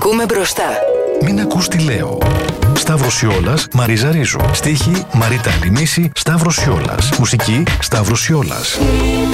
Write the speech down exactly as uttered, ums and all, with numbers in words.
Ακούμε μπροστά. Μην ακούς τι λέω. Σταύρος Σιόλας, Μαρίζα Ρίζου. Στίχη Μαρίτα Ελιμίση, Σταύρος Σιόλας. Μουσική Σταύρος Σιόλας.